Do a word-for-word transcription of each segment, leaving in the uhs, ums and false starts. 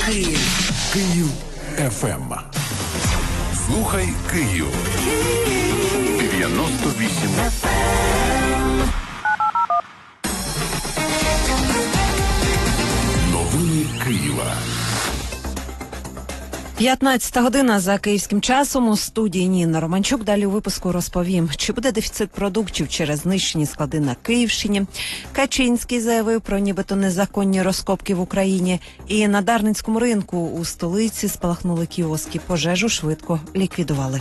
Київ. Київ еф ем. Слухай Київ. дев'яносто вісім еф ем. Новини Києва. п'ятнадцята година за київським часом. У студії Ніна Романчук. Далі у випуску розповім, чи буде дефіцит продуктів через знищені склади на Київщині. Качинський заявив про нібито незаконні розкопки в Україні. І на Дарницькому ринку у столиці спалахнули кіоски. Пожежу швидко ліквідували.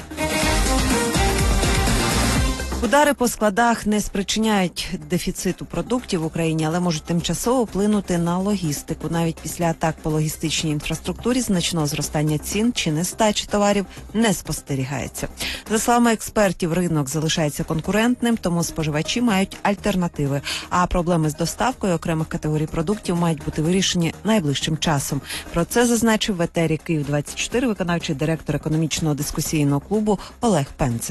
Удари по складах не спричиняють дефіциту продуктів в Україні, але можуть тимчасово вплинути на логістику. Навіть після атак по логістичній інфраструктурі значного зростання цін чи нестачі товарів не спостерігається. За словами експертів, ринок залишається конкурентним, тому споживачі мають альтернативи. А проблеми з доставкою окремих категорій продуктів мають бути вирішені найближчим часом. Про це зазначив в етері Київ двадцять чотири виконавчий директор економічного дискусійного клубу Олег Пенцин.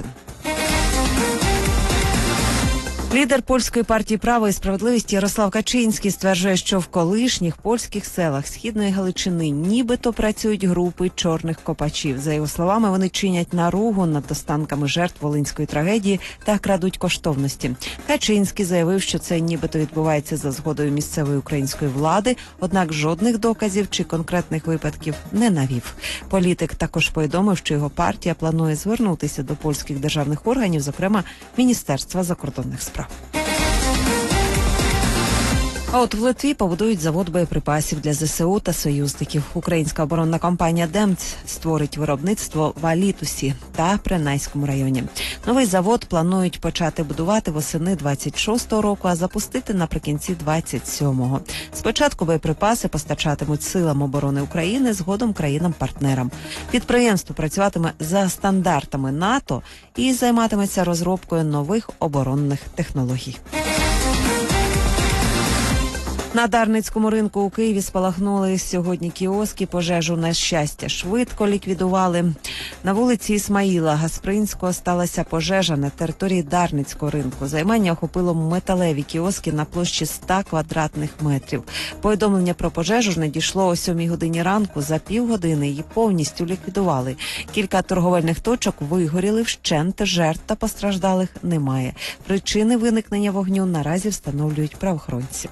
Лідер польської партії «Право і справедливість» Ярослав Качинський стверджує, що в колишніх польських селах Східної Галичини нібито працюють групи чорних копачів. За його словами, вони чинять наругу над останками жертв волинської трагедії та крадуть коштовності. Качинський заявив, що це нібито відбувається за згодою місцевої української влади, однак жодних доказів чи конкретних випадків не навів. Політик також повідомив, що його партія планує звернутися до польських державних органів, зокрема Міністерства закордонних справ. А от в Литві побудують завод боєприпасів для зе се у та союзників. Українська оборонна компанія «Демц» створить виробництво в Алітусі та Пренайському районі. Новий завод планують почати будувати восени двадцять шостого року, а запустити наприкінці двадцять сьомого. Спочатку боєприпаси постачатимуть силам оборони України, згодом країнам-партнерам. Підприємство працюватиме за стандартами НАТО і займатиметься розробкою нових оборонних технологій. На Дарницькому ринку у Києві спалахнули сьогодні кіоски. Пожежу, на щастя, швидко ліквідували. На вулиці Ісмаїла Гаспринського сталася пожежа на території Дарницького ринку. Займання охопило металеві кіоски на площі ста квадратних метрів. Повідомлення про пожежу надійшло о сьомій годині ранку. За півгодини її повністю ліквідували. Кілька торговельних точок вигоріли вщент, жертв та постраждалих немає. Причини виникнення вогню наразі встановлюють правоохоронці.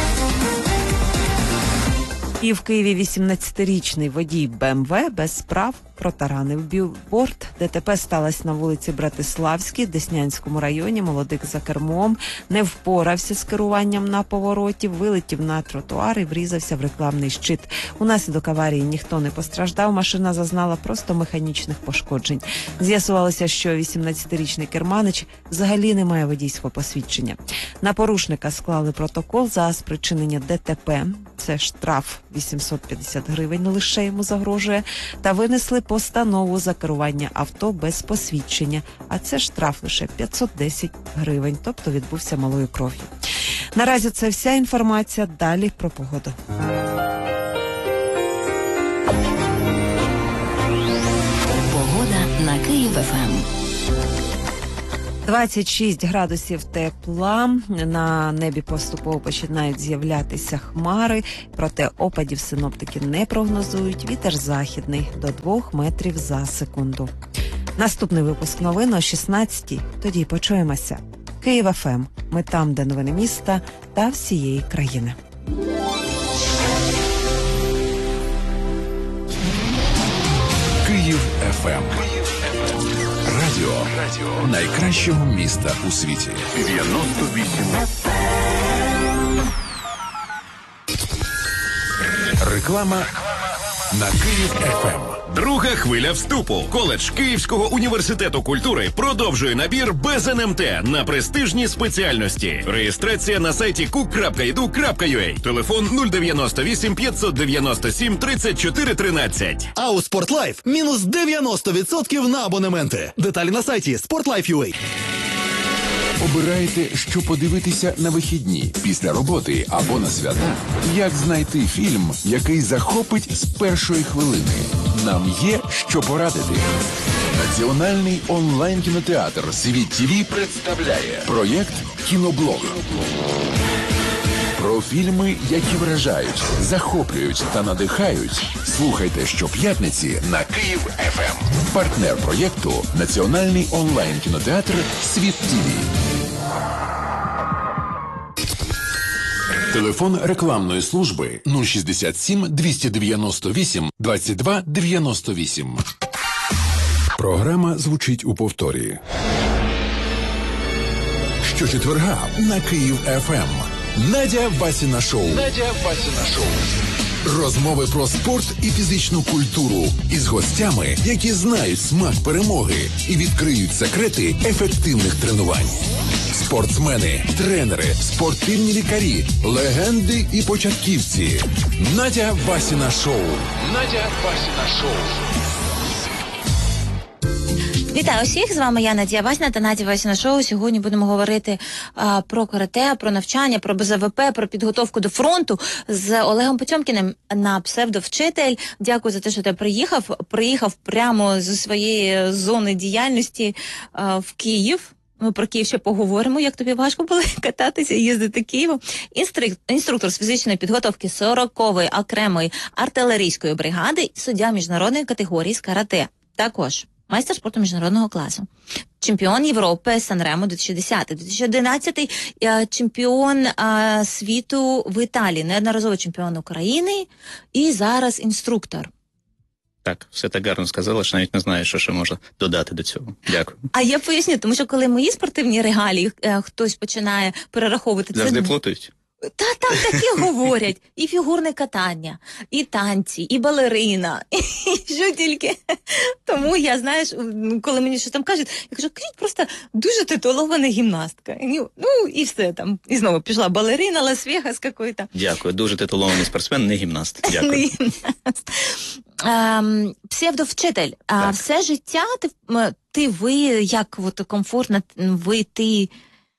І в Києві вісімнадцятирічний водій Бе Ем Ве без прав протаранив білборд. Де те пе сталося на вулиці Братиславській, Деснянському районі. Молодик за кермом не впорався з керуванням на повороті, вилетів на тротуар і врізався в рекламний щит. Унаслідок аварії ніхто не постраждав, машина зазнала просто механічних пошкоджень. З'ясувалося, що вісімнадцятирічний керманич взагалі не має водійського посвідчення. На порушника склали протокол за спричинення де те пе, це штраф вісімсот п'ятдесят гривень лише йому загрожує, та винесли постанову за керування авто без посвідчення, а це штраф лише п'ятсот десять гривень, тобто відбувся малою кров'ю. Наразі це вся інформація, далі про погоду. Погода на Київ еф ем. двадцять шість градусів тепла, на небі поступово починають з'являтися хмари, проте опадів синоптики не прогнозують, вітер західний до двох метрів за секунду. Наступний випуск новин о шістнадцятій, тоді почуємося. Київ еф ем, ми там, де новини міста та всієї країни. Київ еф ем. Радіо, Радіо найкращого міста у світі. дев'яносто вісім еф ем. Реклама на Київ еф ем. Друга хвиля вступу. Коледж Київського університету культури продовжує набір без ен ем те на престижні спеціальності. Реєстрація на сайті кук крапка і ду крапка ю а. Телефон нуль дев'яносто вісім п'ятсот дев'яносто сім тридцять чотири тринадцять. А у Спортлайф мінус дев'яносто відсотків на абонементи. Деталі на сайті спортлайф крапка ю а. Обираєте, що подивитися на вихідні, після роботи або на свята? Як знайти фільм, який захопить з першої хвилини? Нам є що порадити. Національний онлайн-кінотеатр «Світ ТІВІ» представляє проєкт «Кіноблог». Про фільми, які вражають, захоплюють та надихають. Слухайте щоп'ятниці на Київ еф ем. Партнер проєкту – Національний онлайн-кінотеатр «Світ ТІВІ». Телефон рекламної служби нуль шістдесят сім двісті дев'яносто вісім двадцять два дев'яносто вісім. Програма звучить у повторі. Щочетверга на Київ еф ем. Надя Васіна шоу. Надя Васіна шоу. Розмови про спорт і фізичну культуру із гостями, які знають смак перемоги і відкриють секрети ефективних тренувань. Спортсмени, тренери, спортивні лікарі, легенди і початківці. Надя Васіна шоу. Надя Васіна шоу. Вітаю всіх, з вами я, Надія Васіна та Надя Васіна шоу. Сьогодні будемо говорити а, про карате, про навчання, про Б З В П, про підготовку до фронту з Олегом Потьомкіним на псевдовчитель. Дякую за те, що ти приїхав. Приїхав прямо зі своєї зони діяльності а, в Київ. Ми про Київ ще поговоримо, як тобі важко було кататися і їздити Києвом. Інструк... Інструктор з фізичної підготовки сорокової окремої артилерійської бригади, суддя міжнародної категорії з карате. Також майстер спорту міжнародного класу. Чемпіон Європи Сан-Ремо дві тисячі десятий, дві тисячі одинадцятий чемпіон а, світу в Італії, неодноразовий чемпіон України і зараз інструктор. Так, все так гарно сказала, що навіть не знаю, що ще можна додати до цього. Дякую. А я поясню, тому що коли мої спортивні регалії е, хтось починає перераховувати... Завжди це... плутають? Та там такі говорять. І фігурне катання, і танці, і балерина, і що тільки. Тому я, знаєш, коли мені щось там кажуть, я кажу, кажіть, просто дуже титулована гімнастка. Ну, і все там. І знову пішла балерина, Лас-Вегас какой-то. Дякую. Дуже титулований спортсмен, не гімнаст. Дякую. Не гімнаст. Ем, псевдовчитель. А Так. все життя ти, ти ви, як от, комфортно ви, ти...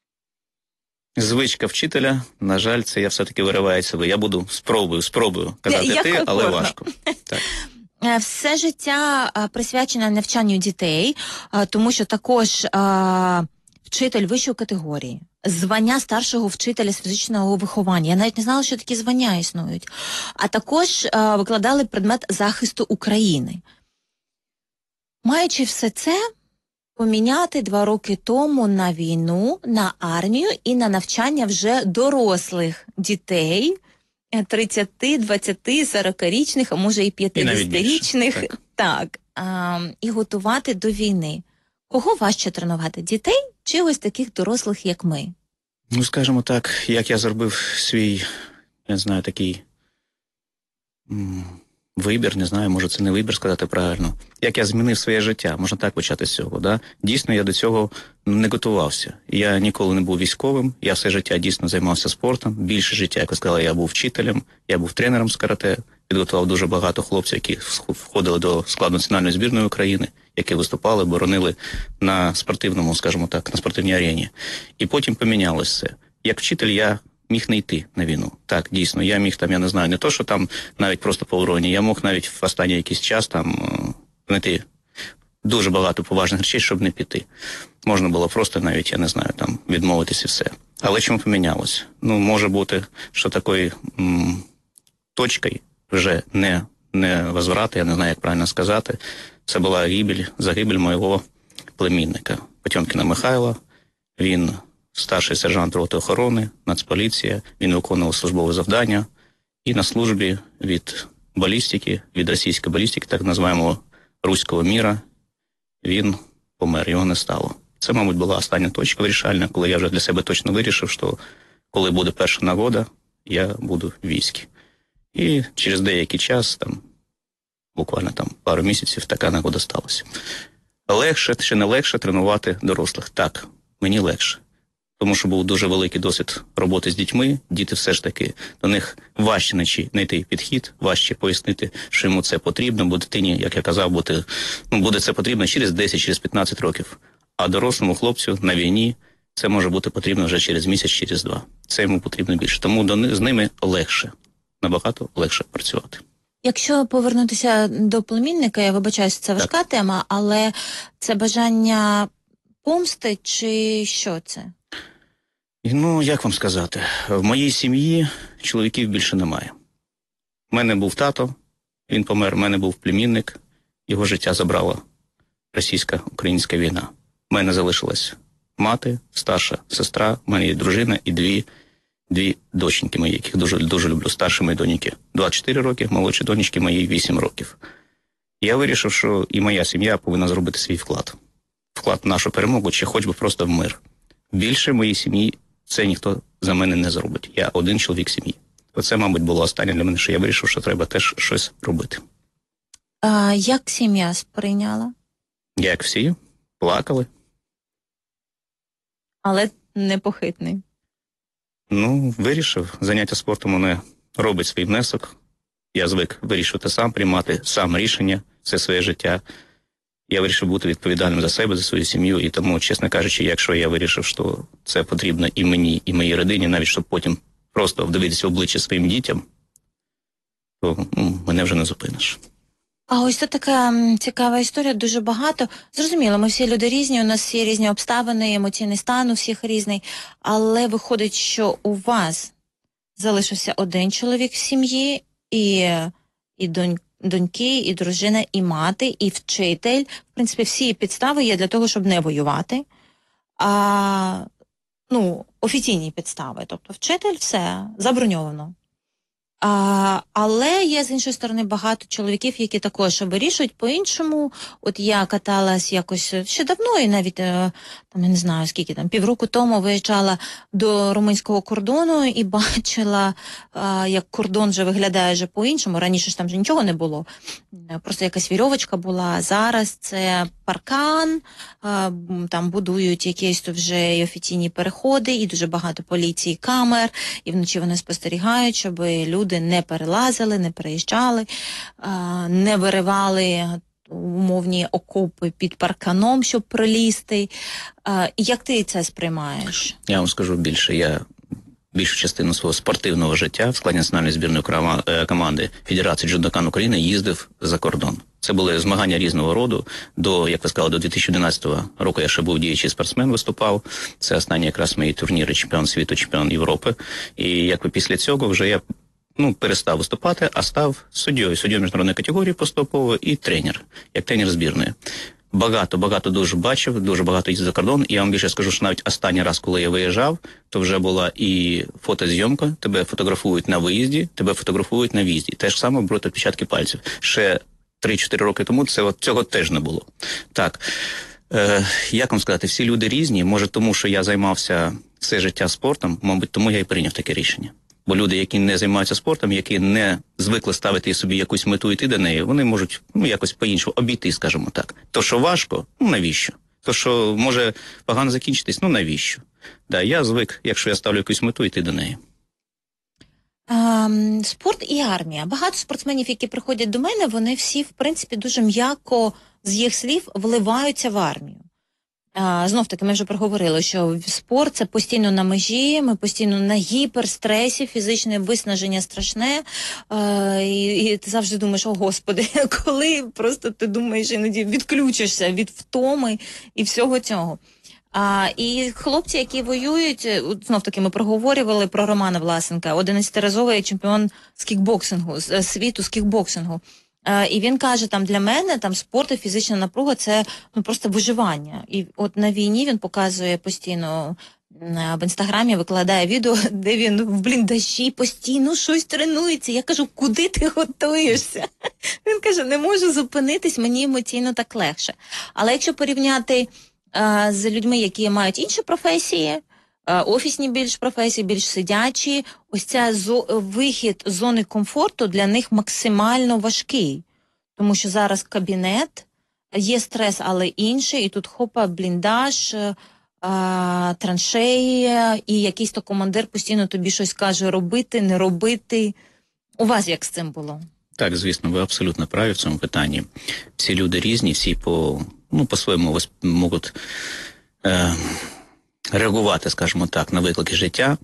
Звичка вчителя, на жаль, це я все-таки вириваю себе. Я буду спробую, спробую казати Я- ти, як але комфортно. важко. Так. Е, Все життя а, присвячене навчанню дітей, а, тому що також а, вчитель вищої категорії, звання старшого вчителя з фізичного виховання. Я навіть не знала, що такі звання існують. А також а, викладали предмет захисту України. Маючи все це, поміняти два роки тому на війну, на армію і на навчання вже дорослих дітей, тридцять, двадцять, сорокарічних, а може і п'ятдесятирічних, більше, так. так, а, і готувати до війни. Кого важче тренувати? Дітей чи ось таких дорослих, як ми? Ну, скажімо так, як я зробив свій, я не знаю, такий м, вибір, не знаю, може це не вибір сказати правильно. Як я змінив своє життя, можна так почати з цього, да? Дійсно, я до цього не готувався. Я ніколи не був військовим, я все життя дійсно займався спортом. Більше життя, як ви сказали, я був вчителем, я був тренером з карате, підготував дуже багато хлопців, які входили до складу національної збірної України, які виступали, боронили на спортивному, скажімо так, на спортивній арені. І потім помінялось все. Як вчитель я міг не йти на війну. Так, дійсно, я міг там, я не знаю, не то, що там навіть просто по уроні, я мог навіть в останній якийсь час там знайти дуже багато поважних речей, щоб не піти. Можна було просто навіть, я не знаю, там відмовитись і все. Але чому помінялось? Ну, може бути, що такою м, точкою вже не, не возврати, я не знаю, як правильно сказати. Це була гибель, загибель моєго племінника Потьомкіна Михайла. Він старший сержант роти охорони, Нацполіція, він виконував службове завдання і на службі від балістики, від російської балістики, так називаємо руського міра, він помер, його не стало. Це, мабуть, була остання точка вирішальна, коли я вже для себе точно вирішив, що коли буде перша нагода, я буду в війську. І через деякий час, там, буквально там пару місяців, така нагода сталася. Легше чи не легше тренувати дорослих? Так, мені легше. Тому що був дуже великий досвід роботи з дітьми. Діти все ж таки, до них важче знайти підхід, важче пояснити, що йому це потрібно, бо дитині, як я казав, буде, ну, буде це потрібно через десять, через п'ятнадцять років. А дорослому хлопцю на війні це може бути потрібно вже через місяць, через два. Це йому потрібно більше. Тому до, з ними легше, набагато легше працювати. Якщо повернутися до племінника, я вибачаюсь, це важка так. тема, але це бажання помсти чи що це? Ну, як вам сказати, в моїй сім'ї чоловіків більше немає. У мене був тато, він помер, у мене був племінник, його життя забрала російсько-українська війна. У мене залишилась мати, старша сестра, у мене є дружина і дві, дві доченьки мої, яких дуже, дуже люблю. Старші мої доньки двадцять чотири роки, молодші донечки мої вісім років. Я вирішив, що і моя сім'я повинна зробити свій вклад. Вклад в нашу перемогу, чи хоч би просто в мир. Більше в моїй сім'ї це ніхто за мене не зробить. Я один чоловік сім'ї. Оце, мабуть, було останнє для мене, що я вирішив, що треба теж щось робити. А як сім'я сприйняла? Як всі, плакали. Але непохитний. Ну, вирішив. Заняття спортом мене робить свій внесок. Я звик вирішувати сам, приймати сам рішення, все своє життя. Я вирішив бути відповідальним за себе, за свою сім'ю, і тому, чесно кажучи, якщо я вирішив, що це потрібно і мені, і моїй родині, навіть щоб потім просто вдивитися в обличчя своїм дітям, то ну, мене вже не зупиниш. А ось це така м, цікава історія, дуже багато. Зрозуміло, ми всі люди різні, у нас всі різні обставини, емоційний стан у всіх різний, але виходить, що у вас залишився один чоловік в сім'ї, і, і донь, доньки, і дружина, і мати, і вчитель. В принципі, всі підстави є для того, щоб не воювати. А, ну, офіційні підстави. Тобто вчитель – все, заброньовано. А, але є, з іншої сторони, багато чоловіків, які також вирішують по-іншому. От я каталась якось ще давно, і навіть, там, я не знаю, скільки там, півроку тому виїжджала до румунського кордону і бачила, а, як кордон вже виглядає вже по-іншому. Раніше ж там вже нічого не було. Просто якась вірьовочка була. Зараз це паркан, а, там будують якісь то вже і офіційні переходи, і дуже багато поліції, камер, і вночі вони спостерігають, щоб люди не перелазили, не переїжджали, не виривали умовні окопи під парканом, щоб пролізти. Як ти це сприймаєш? Я вам скажу більше. Я більшу частину свого спортивного життя в складі національної збірної команди Федерації Джудокан України їздив за кордон. Це були змагання різного роду. До, як ви сказали, до дві тисячі одинадцятого року я ще був діючий спортсмен, виступав. Це останні якраз мої турніри, чемпіон світу, чемпіон Європи. І якби після цього вже я ну, перестав виступати, а став суддєю, суддєю міжнародної категорії поступово і тренер, як тренер збірної. Багато, багато дуже бачив, дуже багато їздив за кордон. І я вам більше скажу, що навіть останній раз, коли я виїжджав, то вже була і фотозйомка, тебе фотографують на виїзді, тебе фотографують на в'їзді. Те ж саме беруть відпечатки пальців. Ще три-чотири роки тому це, от, цього теж не було. Так, е, як вам сказати, всі люди різні, може тому, що я займався все життя спортом, мабуть, тому я і прийняв таке рішення. Бо люди, які не займаються спортом, які не звикли ставити собі якусь мету і йти до неї, вони можуть ну, якось по-іншому обійти, скажімо так. То, що важко, ну навіщо? То, що може погано закінчитись, ну навіщо? Да, я звик, якщо я ставлю якусь мету, йти до неї. Um, спорт і армія. Багато спортсменів, які приходять до мене, вони всі, в принципі, дуже м'яко, з їх слів, вливаються в армію. Uh, знов-таки, ми вже проговорили, що спорт – це постійно на межі, ми постійно на гіперстресі, фізичне виснаження страшне, uh, і, і ти завжди думаєш, о Господи, коли просто ти думаєш, іноді відключишся від втоми і всього цього. А, і хлопці, які воюють, знов-таки ми проговорювали про Романа Власенка, одинадцятиразовий чемпіон з кікбоксингу, з світу з кікбоксингу. А, і він каже, там для мене там спорт і фізична напруга – це ну, просто виживання. І от на війні він показує постійно в інстаграмі, викладає відео, де він в бліндажі постійно щось тренується. Я кажу, куди ти готуєшся? Він каже, не можу зупинитись, мені емоційно так легше. Але якщо порівняти з людьми, які мають інші професії, офісні більш професії, більш сидячі, ось ця зо... вихід з зони комфорту для них максимально важкий. Тому що зараз кабінет, є стрес, але інший, і тут хопа, бліндаж, а, траншеї, і якийсь то командир постійно тобі щось каже робити, не робити. У вас як з цим було? Так, звісно, ви абсолютно праві в цьому питанні. Всі люди різні, всі по, ну, по-своєму можуть е, реагувати, скажімо так, на виклики життя.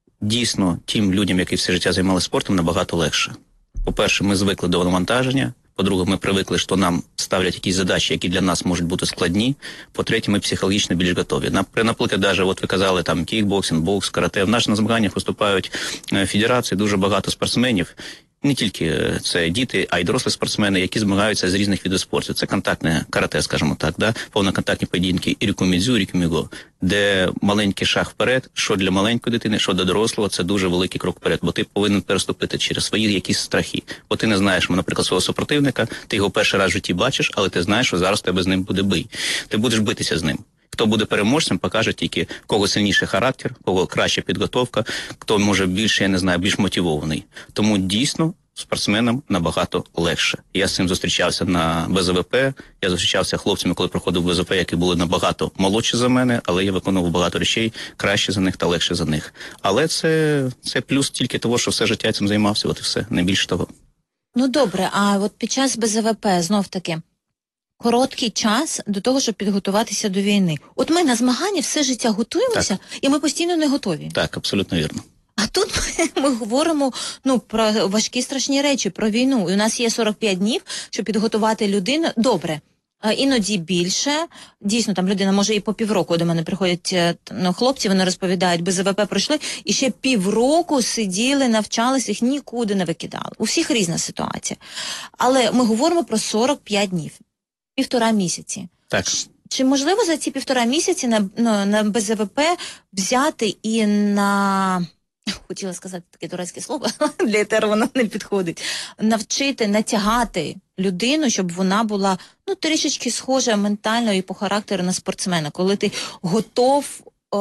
Дійсно, тим людям, які все життя займалися спортом, набагато легше. По-перше, ми звикли до навантаження. По-друге, ми привикли, що нам ставлять якісь задачі, які для нас можуть бути складні. По-третє, ми психологічно більш готові. Наприклад, навіть, от ви казали, там, кікбоксинг, бокс, карате. В наших на змаганнях виступають федерації, дуже багато спортсменів. Не тільки це діти, а й дорослі спортсмени, які змагаються з різних видів спорту. Це контактне карате, скажімо так, да? Повноконтактні поєдинки і рікумідзю, рікуміго, де маленький шаг вперед, що для маленької дитини, що для дорослого, це дуже великий крок вперед, бо ти повинен переступити через свої якісь страхи. Бо ти не знаєш, наприклад, свого супротивника, ти його перший раз в житті бачиш, але ти знаєш, що зараз тебе з ним буде бій. Ти будеш битися з ним. Хто буде переможцем, покаже тільки, в кого сильніший характер, в кого краща підготовка, хто може більше, я не знаю, більш мотивований. Тому дійсно спортсменам набагато легше. Я з цим зустрічався на Б З В П, я зустрічався з хлопцями, коли проходив Б З В П, які були набагато молодші за мене, але я виконував багато речей краще за них та легше за них. Але це, це плюс тільки того, що все життя цим займався, от і все, не більше того. Ну добре, а от під час Б З В П знов-таки короткий час до того, щоб підготуватися до війни. От ми на змагання все життя готуємося, так. І ми постійно не готові. Так, абсолютно вірно. А тут ми, ми говоримо ну, про важкі страшні речі, про війну. І у нас є сорок п'ять днів, щоб підготувати людину. Добре, іноді більше. Дійсно, там людина, може і по півроку до мене приходять ну, хлопці, вони розповідають, Б З В П пройшли, і ще півроку сиділи, навчалися, їх нікуди не викидали. У всіх різна ситуація. Але ми говоримо про сорок п'ять днів, півтора місяці. Так. Чи можливо за ці півтора місяці на, на, на Б З В П взяти і на... Хотіла сказати таке турецьке слово, для етеру воно не підходить. Навчити, натягати людину, щоб вона була ну трішечки схожа ментально і по характеру на спортсмена. Коли ти готов, о,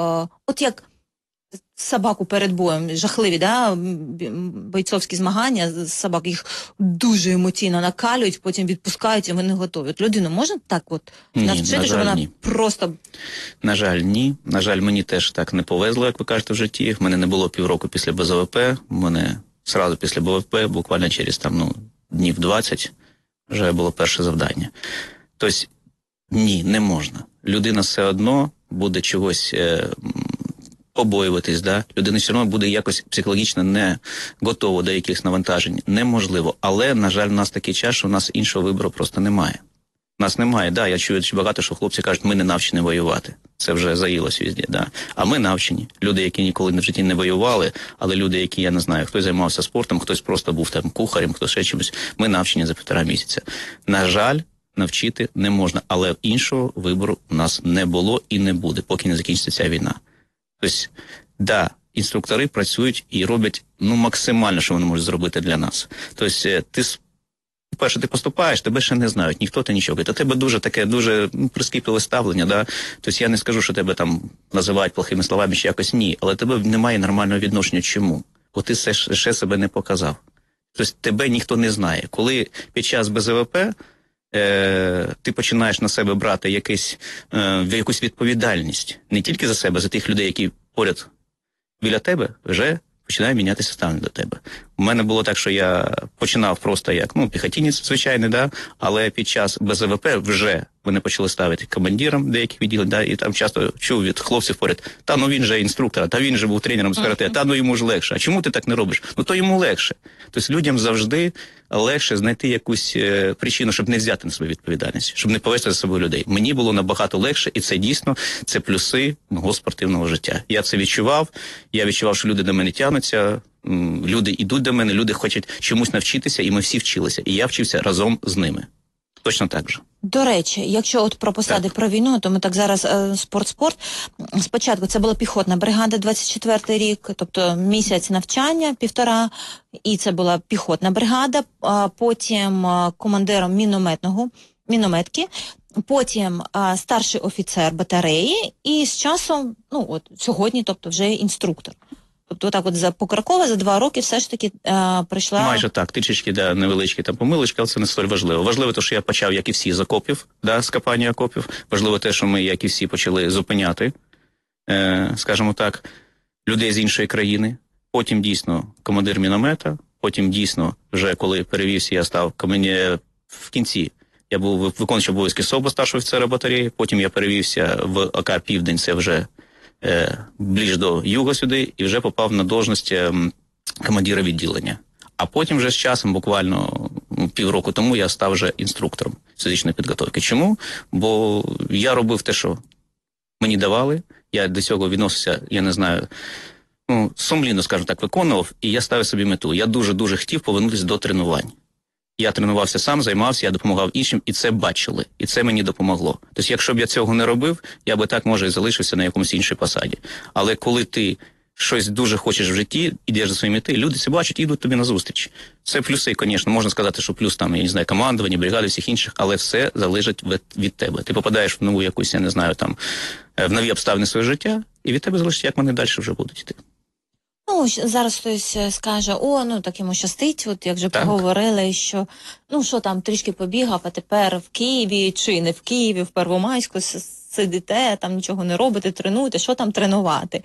от як собаку перед боєм, жахливі, да, бойцовські змагання, собак їх дуже емоційно накалюють, потім відпускають, і вони готові. От людину можна так от ні, навчити, на щоб жаль, вона ні. просто... На жаль, ні. На жаль, мені теж так не повезло, як ви кажете, в житті. В мене не було півроку після Б З В П. У мене одразу після Б В П, буквально через там, ну, днів двадцять, вже було перше завдання. Тобто, ні, не можна. Людина все одно буде чогось... Е- побоюватись, да? Людина все одно буде якось психологічно не готова до якихось навантажень. Неможливо. Але, на жаль, у нас такий час, що у нас іншого вибору просто немає. У нас немає, да, я чую багато, що хлопці кажуть, ми не навчені воювати. Це вже заїлось везде, да. А ми навчені. Люди, які ніколи в житті не воювали, але люди, які, я не знаю, хтось займався спортом, хтось просто був там кухарем, хтось ще чимось, ми навчені за півтора місяця. На жаль, навчити не можна, але іншого вибору у нас не було і не буде, поки не закінчиться ця війна. Тобто, да, інструктори працюють і роблять ну, максимально, що вони можуть зробити для нас. Тобто, ти, перше, ти поступаєш, тебе ще не знають, ніхто ти нічого. До тебе дуже таке, дуже ну, прискіпливе ставлення, да? Тобто, я не скажу, що тебе там називають плохими словами чи якось ні, але тебе немає нормального відношення. Чому? Бо ти ще, ще себе не показав. Тобто, тебе ніхто не знає. Коли під час Б З В П Е, ти починаєш на себе брати якийсь, е, якусь відповідальність не тільки за себе, за тих людей, які поряд біля тебе, вже починає мінятися ставлення до тебе. У мене було так, що я починав просто як ну, піхотінець, звичайний, да, але під час Б З В П вже мене почали ставити командиром деяких відділень, да, і там часто чув від хлопців поряд, та ну він же інструктор, та він же був тренером з карате, та ну йому ж легше. А чому ти так не робиш? Ну то йому легше. Тобто людям завжди легше знайти якусь е, причину, щоб не взяти на себе відповідальність, щоб не повести за собою людей. Мені було набагато легше, і це дійсно, це плюси мого спортивного життя. Я це відчував, я відчував, що люди до мене тягнуться, люди йдуть до мене, люди хочуть чомусь навчитися, і ми всі вчилися. І я вчився разом з ними. Точно так же. До речі, якщо от про посади, так. про війну, то ми так зараз спорт-спорт. Спочатку це була піхотна бригада, двадцять четвертий рік, тобто місяць навчання, півтора, і це була піхотна бригада, а потім командиром мінометного, мінометки, потім а, старший офіцер батареї, і з часом, ну от сьогодні, тобто вже інструктор. Тобто так от за Покрокова за два роки все ж таки а, прийшла... Майже так, тичечки, да, невеличкі там помилочки, але це не столь важливо. Важливо те, що я почав, як і всі, з окопів, да, з копання окопів. Важливо те, що ми, як і всі, почали зупиняти, е, скажімо так, людей з іншої країни. Потім дійсно командир міномета, потім дійсно, вже коли перевівся, я став командир в кінці. Я був виконуючий обов'язки СОБа, старшого офіцера батареї, потім я перевівся в ОК «Південь», це вже е, ближче до юга сюди, і вже попав на должність е, командира відділення. А потім вже з часом, буквально півроку тому я став вже інструктором з фізичної підготовки. Чому? Бо я робив те, що мені давали, я до цього відносився, я не знаю, ну, сумлінно, скажімо так, виконував, і я ставив собі мету. Я дуже-дуже хотів повернутися до тренувань. Я тренувався сам, займався, я допомагав іншим, і це бачили, і це мені допомогло. Тобто, якщо б я цього не робив, я би так, може, і залишився на якомусь іншій посаді. Але коли ти щось дуже хочеш в житті, ідеш за свої мети, люди це бачать і йдуть тобі назустріч. Це плюси, звісно, можна сказати, що плюс там, я не знаю, командування, бригади, всіх інших, але все залежить від, від тебе. Ти попадаєш в нову якусь, я не знаю, там, в нові обставини свого життя, і від тебе залежить, як вони далі вже будуть йти. Ну, зараз хтось скаже, о, ну так йому щастить, от як вже Так. поговорили, що, ну що там, трішки побігав, а тепер в Києві, чи не в Києві, в Первомайську с- сидите, там нічого не робите, тренуєте, що там тренувати.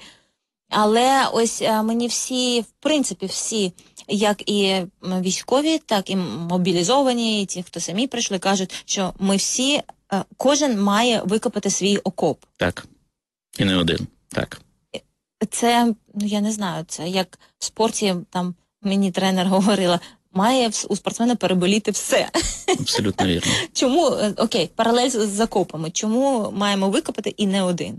Але ось е, мені всі, в принципі, всі, як і м, військові, так і мобілізовані, і ті, хто самі прийшли, кажуть, що ми всі, е, кожен має викопати свій окоп. Так. І не один. Так. Це, ну я не знаю, це як в спорті, там мені тренер говорила, має в- у спортсмена переболіти все. Абсолютно вірно. Чому, е, окей, паралель з закопами, чому маємо викопати і не один?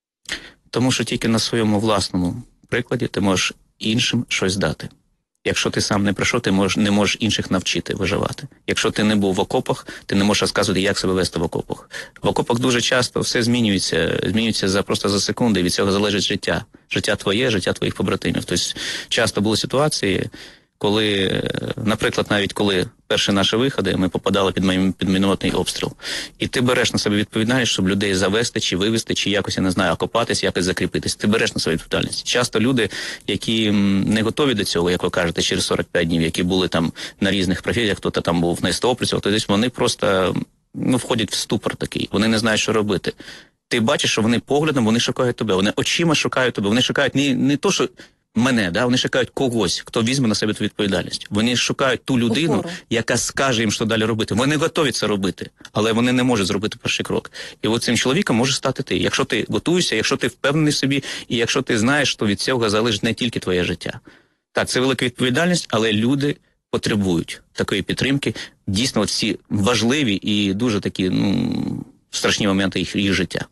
Тому що тільки на своєму власному прикладі ти можеш іншим щось дати. Якщо ти сам не пройшов, ти можеш, не можеш інших навчити виживати. Якщо ти не був в окопах, ти не можеш розказувати, як себе вести в окопах. В окопах дуже часто все змінюється, змінюється за, просто за секунди, і від цього залежить життя. Життя твоє, життя твоїх побратимів. Тобто часто були ситуації, коли, наприклад, навіть коли перші наші виходи, ми попадали під мін- під мінометний обстріл. І ти береш на себе відповідальність, щоб людей завести, чи вивести, чи якось, я не знаю, окопатись, якось закріпитись. Ти береш на себе відповідальність. Часто люди, які м, не готові до цього, як ви кажете, через сорок п'ять днів, які були там на різних професіях, хто-то там був на СТО-працював, то десь вони просто ну, входять в ступор такий, вони не знають, що робити. Ти бачиш, що вони поглядом, вони шукають тебе, вони очима шукають тебе, вони шукають не, не то, що мене, да, вони шукають когось, хто візьме на себе ту відповідальність. Вони шукають ту людину, Опору. яка скаже їм, що далі робити. Вони готові це робити, але вони не можуть зробити перший крок. І от цим чоловіком може стати ти. Якщо ти готуєшся, якщо ти впевнений в собі, і якщо ти знаєш, що від цього залежить не тільки твоє життя. Так, це велика відповідальність, але люди потребують такої підтримки. Дійсно, ці важливі і дуже такі, ну, страшні моменти їх, їх життя.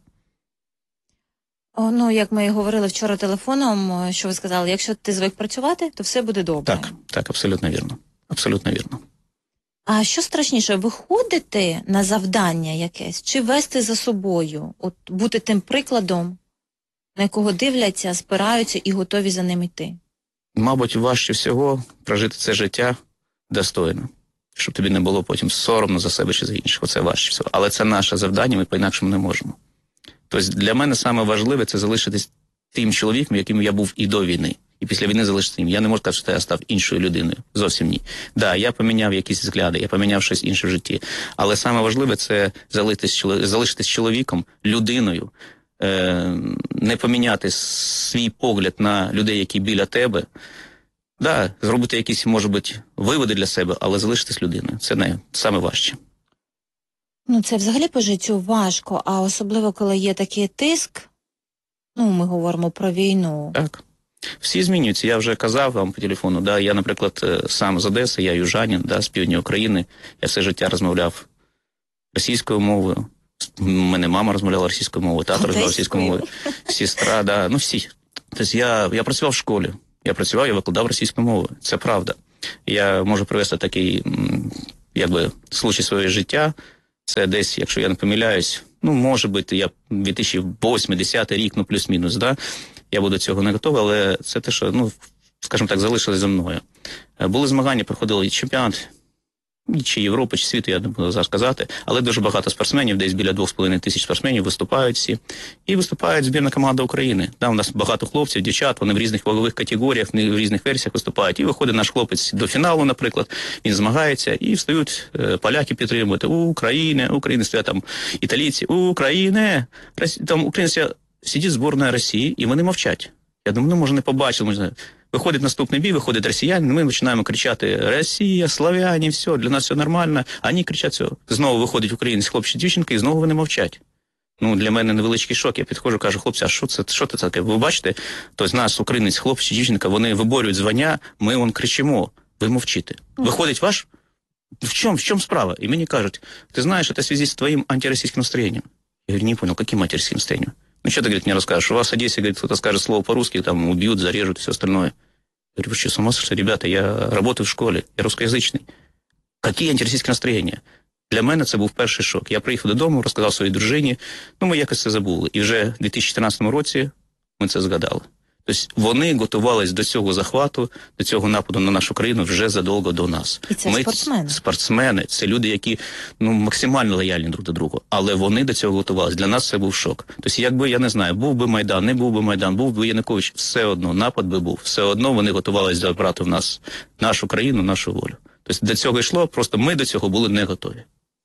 О, ну, як ми і говорили вчора телефоном, о, що ви сказали, якщо ти звик працювати, то все буде добре. Так, так, абсолютно вірно. Абсолютно вірно. А що страшніше, виходити на завдання якесь, чи вести за собою, от бути тим прикладом, на якого дивляться, спираються і готові за ним йти? Мабуть, важче всього прожити це життя достойно, щоб тобі не було потім соромно за себе чи за інших. Оце важче всього. Але це наше завдання, ми по-інакшому не можемо. Тобто для мене саме важливе – це залишитись тим чоловіком, яким я був і до війни. І після війни залишитися тим. Я не можу сказати, що я став іншою людиною. Зовсім ні. Да, я поміняв якісь взгляди, я поміняв щось інше в житті. Але саме важливе – це залишитись, залишитись чоловіком, людиною, е, не поміняти свій погляд на людей, які біля тебе. Да, зробити якісь, може бути, виводи для себе, але залишитись людиною. Це не саме важче. Ну, це взагалі по життю важко, а особливо, коли є такий тиск, ну, ми говоримо про війну. Так. Всі змінюються. Я вже казав вам по телефону, да, я, наприклад, е, сам з Одеси, я южанин, да, з півдня України. Я все життя розмовляв російською мовою. У мене мама розмовляла російською мовою, тато розмовляв російською мовою, сестра, да, ну всі. Тобто я, я працював в школі, я працював, я викладав російською мовою. Це правда. Я можу привести такий, м, якби, случай своє життя. Це десь, якщо я не помиляюсь, ну, може бути, я дві тисячі восьмий-десятий рік, ну, плюс-мінус, да? Я буду до цього не готовий, але це те, що, ну, скажімо так, залишилось зі мною. Були змагання, проходили і чемпіонат, чи Європи, чи світу, я не буду зараз казати, але дуже багато спортсменів, десь біля двох з половиною тисяч спортсменів виступають всі. І виступають збірна команда України. Да, у нас багато хлопців, дівчат, вони в різних вагових категоріях, в різних версіях виступають. І виходить наш хлопець до фіналу, наприклад, він змагається, і встають е, поляки підтримувати. Україна, Україна, стоять там італійці, Україна, там українці, сидить збірна Росії, і вони мовчать. Я думаю, ну, може, не побачили, може, виходить наступний бій, виходить росіяни, ми починаємо кричати «Росія, славяні, все, для нас все нормально». А вони кричать все. Знову виходить українець, хлопці, дівчинка, і знову вони мовчать. Ну, для мене невеличкий шок. Я підходжу, кажу, хлопці, а що це, що це таке? Ви бачите? Тобто нас, українець, хлопці, дівчинка, вони виборюють звання, ми вон кричимо, ви мовчите. Виходить ваш в чем, в чем справа? И мне кажут, ты знаешь, это в связи с твоим антироссийским настроением. Я говорю, не понял, каким антироссийским настроением? Ну, что ты, говорит, мне расскажешь? У вас в Одессе, говорит, кто-то скажет слово по-русски, там, убьют, зарежут и все остальное. Я говорю, вы что, с ума сошли, ребята? Я работаю в школі, я русскоязичний. Які антироссійські настроєння? Для мене це був перший шок. Я приїхав додому, розказав своїй дружині, ну, ми якось це забули. І вже в дві тисячі чотирнадцятому році ми це згадали. Тобто вони готувались до цього захвату, до цього нападу на нашу країну вже задовго до нас. І це ми, спортсмени. Спортсмени, це люди, які ну, максимально лояльні друг до друга. Але вони до цього готувалися. Для нас це був шок. Тобто, якби, я не знаю, був би Майдан, не був би Майдан, був би Янукович, все одно, напад би був. Все одно вони готувалися забрати в нас нашу країну, нашу волю. Тобто, до цього йшло, просто ми до цього були не готові.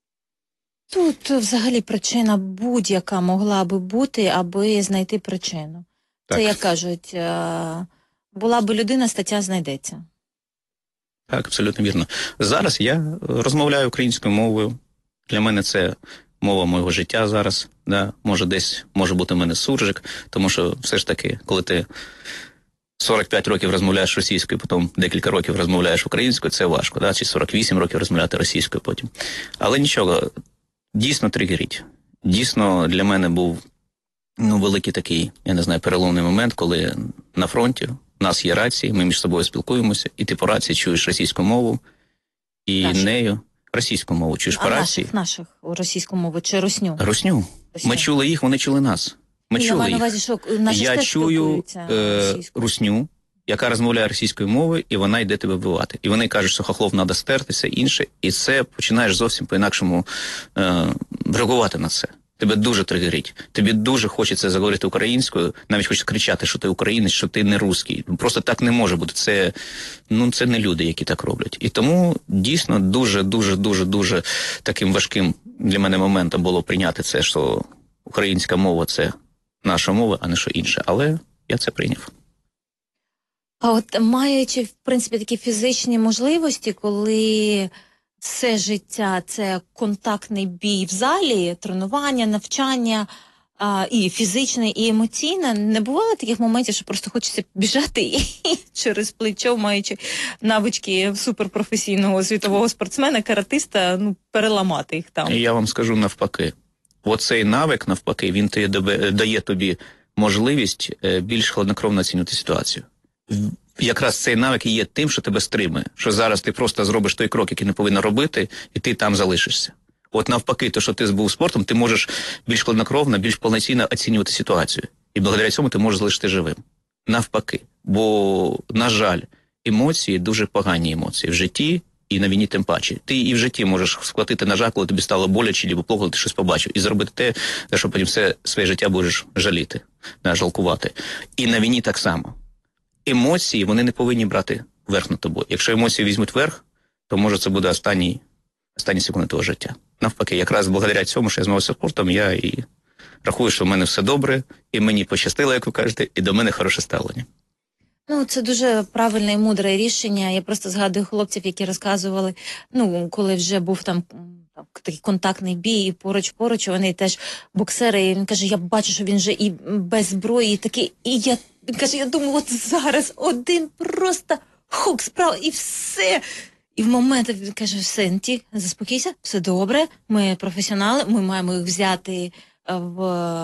Тут взагалі причина будь-яка могла би бути, аби знайти причину. Так. Це, як кажуть, була б людина, стаття знайдеться. Так, абсолютно вірно. Зараз я розмовляю українською мовою. Для мене це мова моєго життя зараз. Да? Може десь, може бути в мене суржик, тому що все ж таки, коли ти сорок п'ять років розмовляєш російською, потім декілька років розмовляєш українською, це важко, да? Чи сорок вісім років розмовляти російською потім. Але нічого, дійсно тригерить. Дійсно для мене був ну, великий такий, я не знаю, переломний момент, коли на фронті в нас є рації, ми між собою спілкуємося, і ти по рації чуєш російську мову, і Наші. нею російську мову чуєш А по рації. наших, наших, російську мову чи русню? Русню. Русню. Ми чули їх, вони чули нас. Ми Я чули маю на їх. увазі, що наші Я теж чую спілкуються е, російською. русню, яка розмовляє російською мовою, і вона йде тебе вбивати. І вони кажуть, що хохлов треба стерти, все інше, і це починаєш зовсім по-інакшому е, реагувати на це. Тебе дуже тригерить. Тобі дуже хочеться заговорити українською, навіть хочеться кричати, що ти українець, що ти не русський. Просто так не може бути. Це, ну, це не люди, які так роблять. І тому дійсно дуже-дуже-дуже-дуже таким важким для мене моментом було прийняти це, що українська мова – це наша мова, а не що інше. Але я це прийняв. А от маючи, в принципі, такі фізичні можливості, коли все життя – це контактний бій в залі, тренування, навчання, а, і фізичне, і емоційне, не бувало таких моментів, що просто хочеться біжати і через плечо, маючи навички суперпрофесійного світового спортсмена, каратиста, ну, переламати їх там? І я вам скажу навпаки. Оцей навик, навпаки, він дає тобі можливість більш хладнокровно оцінювати ситуацію. Якраз цей навик і є тим, що тебе стримує. Що зараз ти просто зробиш той крок, який не повинен робити, і ти там залишишся. От навпаки, то, що ти був спортом, ти можеш більш хладнокровно, більш повноцінно оцінювати ситуацію. І благодаря цьому ти можеш залишити живим. Навпаки. Бо, на жаль, емоції, дуже погані емоції в житті, і на війні тим паче. Ти і в житті можеш схватити ножа, коли тобі стало боляче, або плохо, коли ти щось побачив, і зробити те, за що потім все своє життя будеш жаліти, да, жалкувати. І на війні так само. Емоції, вони не повинні брати верх над тобою. Якщо емоції візьмуть верх, то, може, це буде останні, останні секунди твого життя. Навпаки, якраз благодаря цьому, що я займався спортом, я і рахую, що в мене все добре, і мені пощастило, як ви кажете, і до мене хороше ставлення. Ну, це дуже правильне і мудре рішення. Я просто згадую хлопців, які розказували, ну, коли вже був там так, такий контактний бій, і поруч-поруч, вони теж боксери, і він каже, я бачу, що він вже і без зброї, і такий, і я, він каже, я думаю, от зараз один просто хук справа, і все. І в момент він каже, Сенті, заспокійся, все добре, ми професіонали, ми маємо їх взяти в...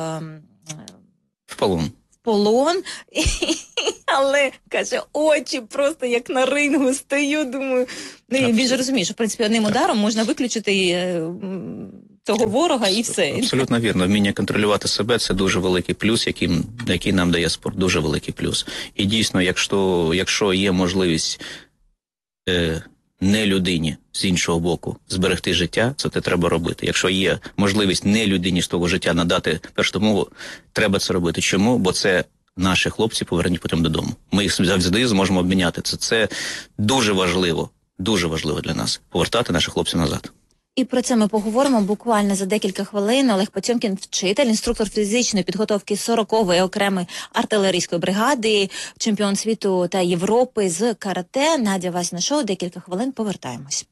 В полон. полон, але, каже, очі просто як на рингу стою, думаю, ну, і він же розуміє, що, в принципі, одним ударом можна виключити е, цього ворога і все. Абсолютно вірно. Вміння контролювати себе – це дуже великий плюс, який, який нам дає спорт, дуже великий плюс. І дійсно, якщо, якщо є можливість е, не людині з іншого боку зберегти життя, це те треба робити. Якщо є можливість не людині з того життя надати першу допомогу, треба це робити. Чому? Бо це наші хлопці повернені потім додому. Ми їх завжди зможемо обміняти. Це, це дуже важливо, дуже важливо для нас – повертати наших хлопців назад. І про це ми поговоримо буквально за декілька хвилин. Олег Потьомкін – вчитель, інструктор фізичної підготовки сорокової окремої артилерійської бригади, чемпіон світу та Європи з карате. Надя Васіна шоу. Декілька хвилин, повертаємось.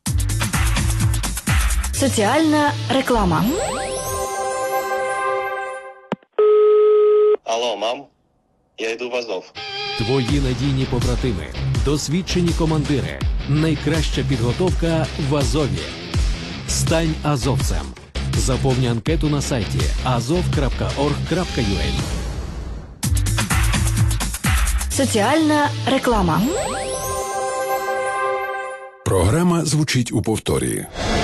Соціальна реклама. Алло, мам, я йду в Азов. Твої надійні побратими, досвідчені командири, найкраща підготовка в Азові. Стань азовцем. Заповни анкету на сайті азов крапка орг крапка ю а. Соціальна реклама. Програма звучить у повторі.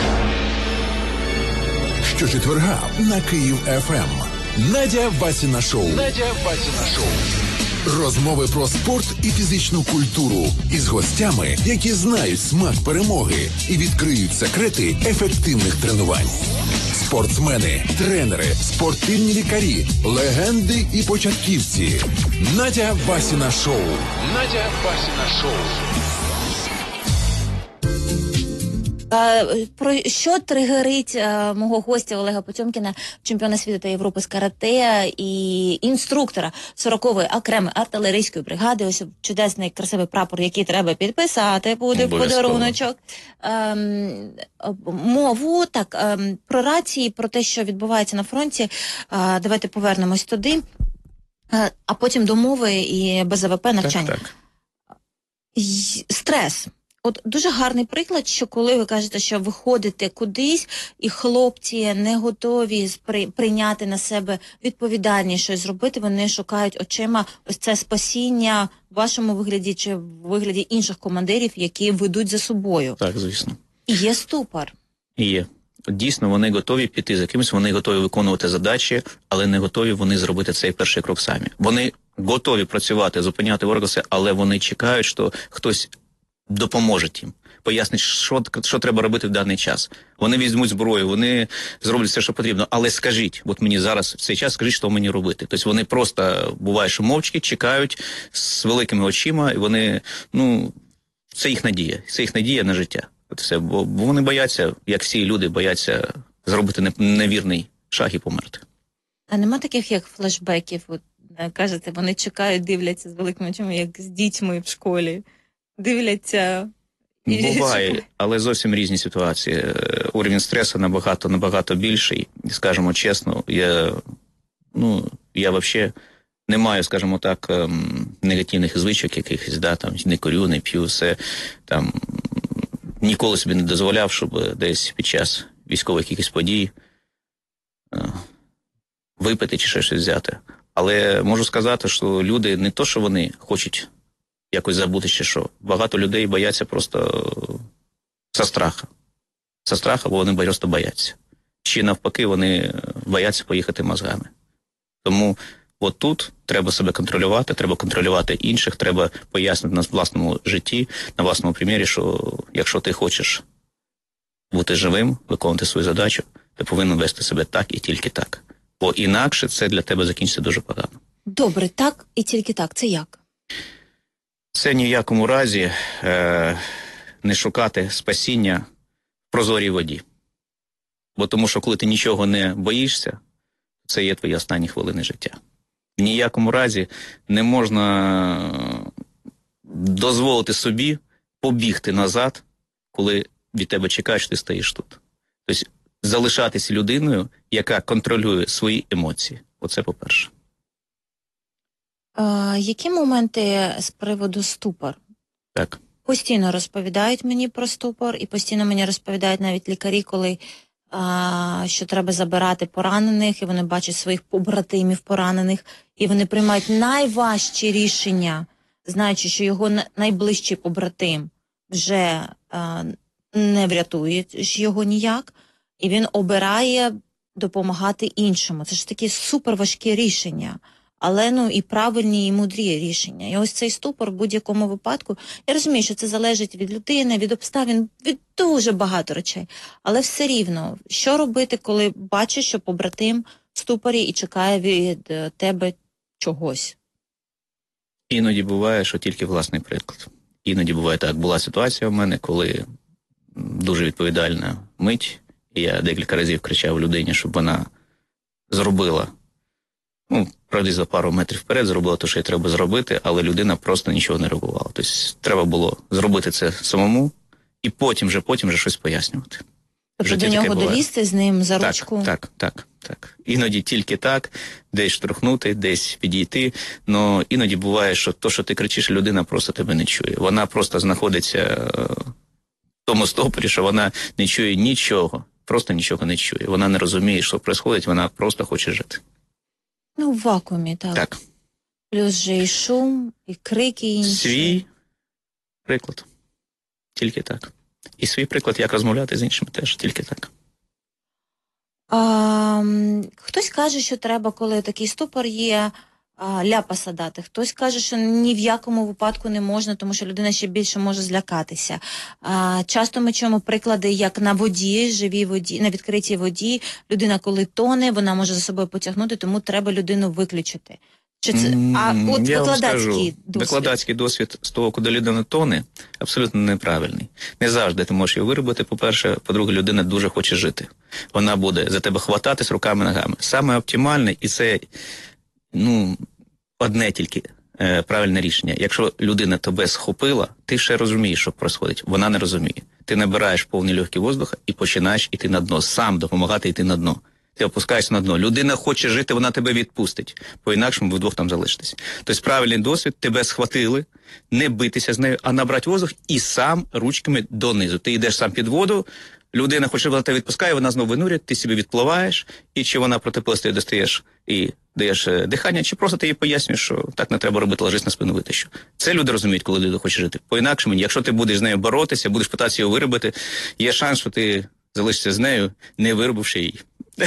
Щочетверга на Київ еф ем. Надя Васіна шоу. Надя Васіна шоу. Розмови про спорт і фізичну культуру із гостями, які знають смак перемоги і відкриють секрети ефективних тренувань. Спортсмени, тренери, спортивні лікарі, легенди і початківці. Надя Васіна шоу. Надя Васіна шоу. Про що тригерить а, мого гостя Олега Потьомкіна, чемпіона світу та Європи з карате і інструктора сорокової окремої артилерійської бригади. Ось чудесний красивий прапор, який треба підписати, буде в подаруночок. Ем, мову, так, ем, про рації, про те, що відбувається на фронті. Е, давайте повернемось туди, е, а потім до мови і Б З В П навчання. Так, так. Й- стрес. От дуже гарний приклад, що коли ви кажете, що ви ходите кудись, і хлопці не готові спри- прийняти на себе відповідальність, щось зробити, вони шукають очима ось це спасіння в вашому вигляді чи в вигляді інших командирів, які ведуть за собою. Так, звісно. І є ступор. І є. Дійсно, вони готові піти за кимось, вони готові виконувати задачі, але не готові вони зробити цей перший крок самі. Вони готові працювати, зупиняти ворога, але вони чекають, що хтось допоможе їм, пояснить, що, що треба робити в даний час. Вони візьмуть зброю, вони зроблять все, що потрібно, але скажіть, от мені зараз в цей час скажіть, що мені робити. Тобто вони просто, буває, що мовчки, чекають з великими очима, і вони, ну, це їх надія, це їх надія на життя. От все, бо, бо вони бояться, як всі люди, бояться зробити невірний шаг і померти. А нема таких, як флешбеків? От, кажете, вони чекають, дивляться з великими очима, як з дітьми в школі. Дивляться. Буває, але зовсім різні ситуації. Уровень стресу набагато, набагато більший. Скажемо чесно, я, ну, я взагалі не маю, скажімо так, негативних звичок якихось, да, там, не курю, не п'ю, все, там, ніколи собі не дозволяв, щоб десь під час військових якихось подій випити чи ще щось взяти. Але можу сказати, що люди не то, що вони хочуть якось забути чи що. Багато людей бояться просто со страха. Со страха, бо вони просто бояться. Чи навпаки, вони бояться поїхати мозгами. Тому от тут треба себе контролювати, треба контролювати інших, треба пояснити на власному житті, на власному примірі, що якщо ти хочеш бути живим, виконувати свою задачу, ти повинен вести себе так і тільки так. Бо інакше це для тебе закінчиться дуже погано. Добре, так і тільки так. Це як? Це ні в якому разі е, не шукати спасіння в прозорій воді. Бо тому що коли ти нічого не боїшся, це є твої останні хвилини життя. В ніякому разі не можна дозволити собі побігти назад, коли від тебе чекають, що ти стоїш тут. Тобто залишатися людиною, яка контролює свої емоції. Оце по-перше. А, які моменти з приводу ступор? Так. Постійно розповідають мені про ступор, і постійно мені розповідають навіть лікарі, коли а, що треба забирати поранених, і вони бачать своїх побратимів поранених, і вони приймають найважчі рішення, знаючи, що його найближчий побратим вже а, не врятує його ніяк, і він обирає допомагати іншому. Це ж такі суперважкі рішення. Але, ну, і правильні, і мудрі рішення. І ось цей ступор в будь-якому випадку, я розумію, що це залежить від людини, від обставин, від дуже багато речей. Але все рівно, що робити, коли бачиш, що побратим в ступорі і чекає від тебе чогось? Іноді буває, що тільки власний приклад. Іноді буває так. Була ситуація в мене, коли дуже відповідальна мить, і я декілька разів кричав людині, щоб вона зробила, ну, правда, за пару метрів вперед зробила те, що їй треба зробити, але людина просто нічого не реагувала. Тобто треба було зробити це самому і потім вже, потім вже щось пояснювати. Тобто до нього долізти з ним за ручку? Так, так, так. Так. Іноді тільки так, десь штовхнути, десь підійти. Но іноді буває, що то, що ти кричиш, людина просто тебе не чує. Вона просто знаходиться в тому стопорі, що вона не чує нічого. Просто нічого не чує. Вона не розуміє, що відбувається, вона просто хоче жити. Ну, в вакуумі, так. Так. Плюс же і шум, і крики інші. Свій приклад. Тільки так. І свій приклад, як розмовляти з іншими, теж тільки так. А, хтось каже, що треба, коли такий ступор є, а, ляпаса дати. Хтось каже, що ні в якому випадку не можна, тому що людина ще більше може злякатися. А, часто ми чуємо приклади, як на воді, живій воді, на відкритій воді, людина коли тоне, вона може за собою потягнути, тому треба людину виключити. Чи це, а от Я вам скажу, викладацький досвід. Викладацький досвід з того, куди людина тоне, абсолютно неправильний. Не завжди ти можеш його виробити. По-перше, по-друге, людина дуже хоче жити. Вона буде за тебе хвататись руками-ногами. Саме оптимальне, і це, ну, одне тільки е, правильне рішення. Якщо людина тебе схопила, ти ще розумієш, що відбувається. Вона не розуміє. Ти набираєш повні легкі воздуха і починаєш йти на дно. Сам допомагати йти на дно. Ти опускаєшся на дно. Людина хоче жити, вона тебе відпустить. По-інакшому ви вдвох там залишитесь. Тобто правильний досвід, тебе схватили, не битися з нею, а набрати воздух і сам ручками донизу. Ти йдеш сам під воду, людина хоче, вона тебе відпускає, вона знову винурює, ти собі відпливаєш, і чи вона проти плести достаєш і даєш дихання, чи просто ти їй пояснюєш, що так не треба робити, ложись на спину витащу. Це люди розуміють, коли людина хоче жити. По-інакшому, якщо ти будеш з нею боротися, будеш питатися його виробити, є шанс, що ти залишишся з нею, не виробивши її.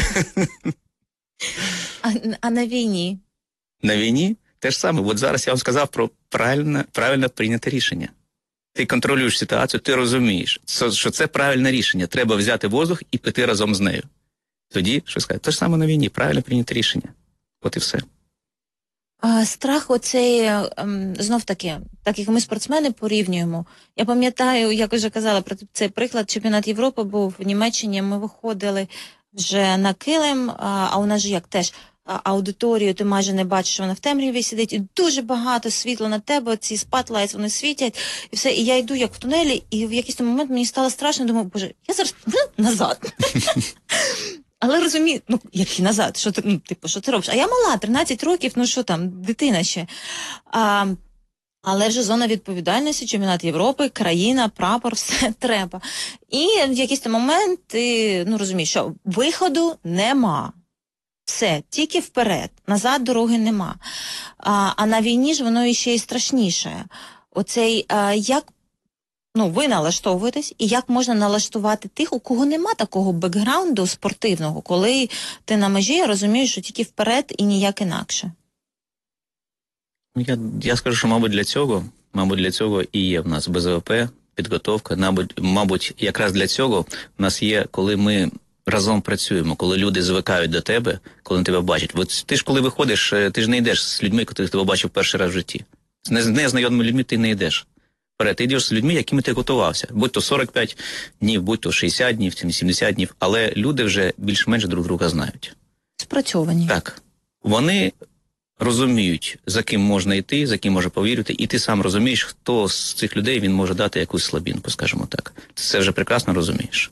А, а на війні? На війні те ж саме. От зараз я вам сказав про правильно, правильно прийняте рішення. Ти контролюєш ситуацію, ти розумієш, що це правильне рішення. Треба взяти воздух і піти разом з нею. Тоді, що сказати, те ж саме на війні, правильно прийняте рішення. От і все. А, страх оцей, знов таки, так як ми спортсмени порівнюємо. Я пам'ятаю, як вже казала про цей приклад, чемпіонат Європи був в Німеччині, ми виходили вже на килим, а, а у нас же як теж аудиторію, ти майже не бачиш, що вона в темряві сидить, і дуже багато світла на тебе, ці спотлайтс, вони світять, і все, і я йду як в тунелі, і в якийсь момент мені стало страшно, думаю, боже, я зараз назад. Але розумію, ну, як і назад, що ти, ну, типу, що ти робиш? А я мала, тринадцять років, ну що там, дитина ще. А, але вже зона відповідальності, чемпіонат Європи, країна, прапор, все треба. І в якийсь момент ти, ну, розумієш, що виходу нема. Все, тільки вперед, назад дороги нема. А, а на війні ж воно іще й страшніше. Оцей, а, як, ну, ви налаштовуєтесь, і як можна налаштувати тих, у кого нема такого бекграунду спортивного, коли ти на межі розумієш, що тільки вперед і ніяк інакше. Я, я скажу, що, мабуть, для цього, мабуть, для цього і є в нас Б З В П, підготовка. Мабуть, мабуть, якраз для цього в нас є, коли ми разом працюємо, коли люди звикають до тебе, коли тебе бачать. От ти ж коли виходиш, ти ж не йдеш з людьми, які тебе бачив перший раз в житті. З незнайомими людьми ти не йдеш. Вперед, ти йдеш з людьми, якими ти готувався. Будь то сорок п'ять днів, будь то шістдесят днів, сімдесят днів, але люди вже більш-менш друг друга знають. Спрацьовані. Так. Вони розуміють, за ким можна йти, за ким може повірити, і ти сам розумієш, хто з цих людей він може дати якусь слабінку, скажімо так. Ти це вже прекрасно розумієш.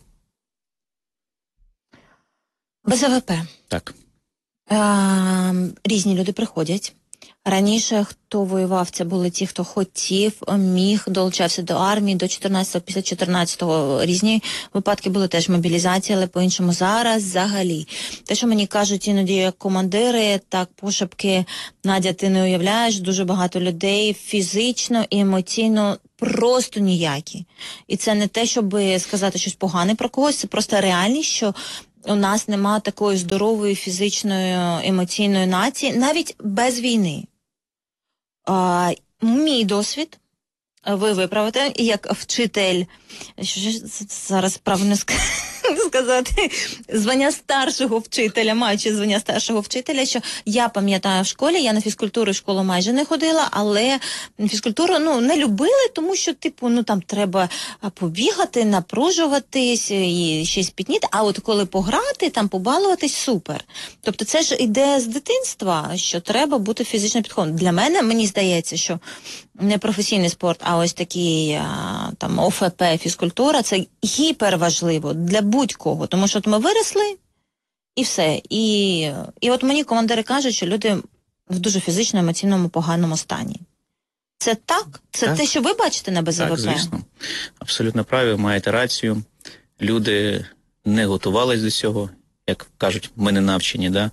Б З В П. Так. Е, різні люди приходять. Раніше, хто воював, це були ті, хто хотів, міг, долучався до армії, до чотирнадцятого, після чотирнадцятого різні випадки були теж мобілізації, але по-іншому зараз взагалі. Те, що мені кажуть іноді як командири, так пошепки, Надя, ти не уявляєш, дуже багато людей фізично і емоційно просто ніякі. І це не те, щоб сказати щось погане про когось, це просто реальність, що у нас немає такої здорової фізичної, емоційної нації, навіть без війни. А, мій досвід, ви виправите, як вчитель, що ж зараз правильно сказати, звання старшого вчителя, маючи звання старшого вчителя, що я пам'ятаю в школі, я на фізкультуру в школу майже не ходила, але фізкультуру, ну, не любили, тому що, типу, ну, там треба побігати, напружуватись і щось підніти, а от коли пограти, там побалуватись, супер. Тобто це ж іде з дитинства, що треба бути фізично підходом. Для мене, мені здається, що не професійний спорт, а ось такий там О Ф П, фізкультура, це гіперважливо для будь-кого. Тому що от ми виросли, І все. І, і от мені командири кажуть, що люди в дуже фізично, емоційному, поганому стані. Це так? Це так. те, що ви бачите на Б З В П? Так, звісно. Абсолютно праві, маєте рацію. Люди не готувались до цього, як кажуть, ми не навчені, да?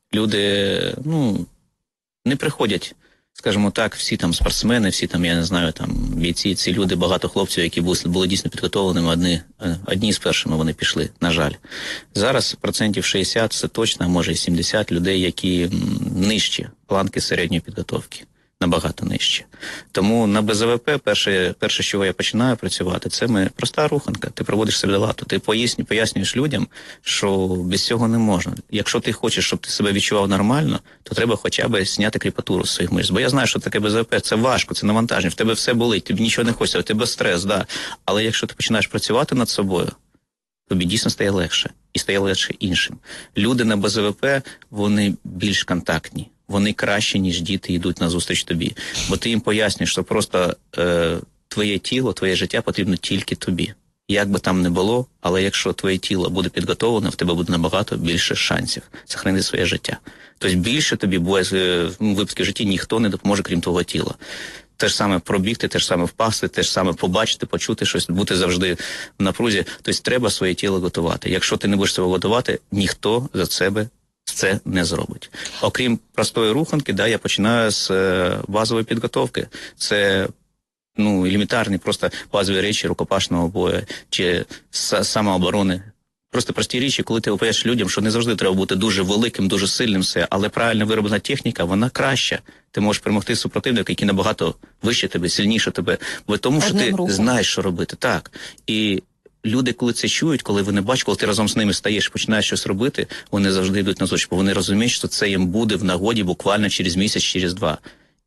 Люди, ну, не приходять, скажімо так, всі там спортсмени, всі там, я не знаю, там бійці, ці люди, багато хлопців, які були, були дійсно підготовленими, одні, одні з першими вони пішли, на жаль. Зараз процентів шістдесят, це точно, а може і сімдесят людей, які нижчі планки середньої підготовки. Набагато нижче. Тому на Б З В П перше, перше, з чого я починаю працювати, це ми проста руханка. Ти проводиш середовату, ти поясню, пояснюєш людям, що без цього не можна. Якщо ти хочеш, щоб ти себе відчував нормально, то треба хоча б зняти кріпатуру з своїх мишць. Бо я знаю, що таке Б З В П, це важко, це навантаження, в тебе все болить, тобі нічого не хочеться, у тебе стрес, да. Але якщо ти починаєш працювати над собою, тобі дійсно стає легше. І стає легше іншим. Люди на Б З В П, вони більш контактні. Вони краще, ніж діти йдуть назустріч тобі. Бо ти їм пояснюєш, що просто е, твоє тіло, твоє життя потрібно тільки тобі. Як би там не було, але якщо твоє тіло буде підготовлене, в тебе буде набагато більше шансів зберегти своє життя. Тобто більше тобі буває в випадку в житті ніхто не допоможе, крім твого тіла. Те ж саме пробігти, те ж саме впасти, те ж саме побачити, почути щось, бути завжди в напрузі. Тобто треба своє тіло готувати. Якщо ти не будеш цього готувати, ніхто за себе це не зробить. Окрім простої руханки, да, я починаю з е, базової підготовки. Це ну, елементарні, просто базові речі рукопашного бою чи с- самооборони. Просто прості речі, коли ти описуєш людям, що не завжди треба бути дуже великим, дуже сильним все, але правильно вироблена техніка, вона краща. Ти можеш перемогти супротивника, який набагато вище тебе, сильніше тебе, бо тому що Одним ти рухом. знаєш, що робити. Так. І люди, коли це чують, коли вони бачать, коли ти разом з ними стаєш, починаєш щось робити, вони завжди йдуть на зустріч, бо вони розуміють, що це їм буде в нагоді буквально через місяць, через два.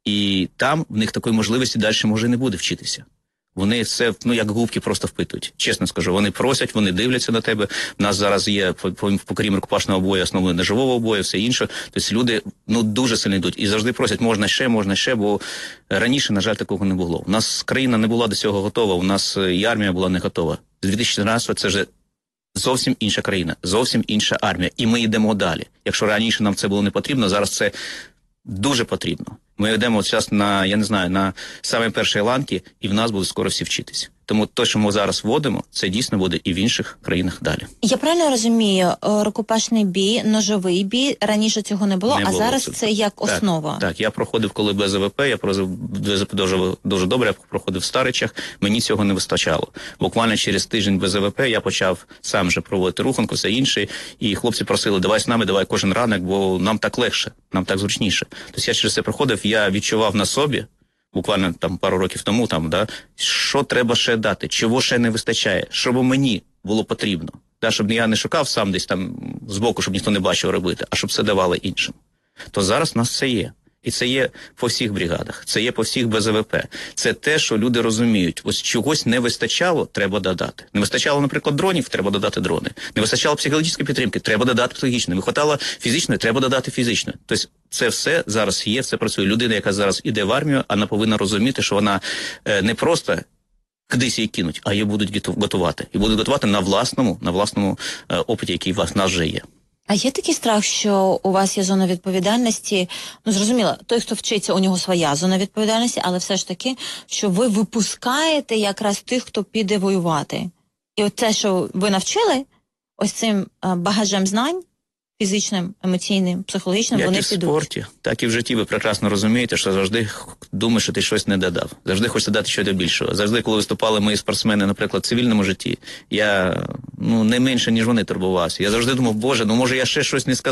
І там в них такої можливості далі може не буде вчитися. Вони це, ну, як губки просто впитують. Чесно скажу, вони просять, вони дивляться на тебе. У нас зараз є, покрім рукопашного бою, основою ножового бою, все інше. Тобто люди, ну, дуже сильно йдуть. І завжди просять, можна ще, можна ще, бо раніше, на жаль, такого не було. У нас країна не була до цього готова, у нас і армія була не готова. З дві тисячі чотирнадцятого це вже зовсім інша країна, зовсім інша армія. І ми йдемо далі. Якщо раніше нам це було не потрібно, зараз це дуже потрібно. Ми йдемо зараз на, я не знаю, на самі перші ланки, і в нас будуть скоро всі вчитись. Тому те, що ми зараз вводимо, це дійсно буде і в інших країнах далі. Я правильно розумію, рукопашний бій, ножовий бій, раніше цього не було, Не а було зараз цього. це як Так, основа. Так, я проходив, коли Б З В П, я проходив Б З В П дуже, дуже добре, я проходив в Старичах, мені цього не вистачало. Буквально через тиждень Б З В П я почав сам вже проводити руханку, все інше, і хлопці просили, давай з нами, давай кожен ранок, бо нам так легше, нам так зручніше. Тобто я через це проходив, я відчував на собі, буквально там пару років тому, там, да, що треба ще дати, чого ще не вистачає, щоб мені було потрібно. Да, щоб я не шукав сам десь там збоку, щоб ніхто не бачив робити, а щоб все давало іншим. То зараз у нас це є. І це є по всіх бригадах, це є по всіх Б З В П. Це те, що люди розуміють. Ось чогось не вистачало, треба додати. Не вистачало, наприклад, дронів, треба додати дрони. Не вистачало психологічної підтримки, треба додати психологічної. Не вистачало фізичної, треба додати фізичної. Тобто це все зараз є, все працює. Людина, яка зараз іде в армію, вона повинна розуміти, що вона е, не просто кудись її кинуть, а її будуть готувати. І будуть готувати на власному, на власному е, опиті, який у вас, нас вже є. А є такий страх, що у вас є зона відповідальності? Ну, зрозуміло, той, хто вчиться, у нього своя зона відповідальності, але все ж таки, що ви випускаєте якраз тих, хто піде воювати. І от те, що ви навчили, ось цим а, багажем знань, фізичним, емоційним, психологічним, як вони і в підуть. спорті, так і в житті ви прекрасно розумієте, що завжди думаєш, що ти щось не додав. Завжди хочеться дати щось більшого. Завжди, коли виступали мої спортсмени, наприклад, в цивільному житті, я ну не менше, ніж вони турбувався. Я завжди думав, боже, ну може я ще щось не сказав.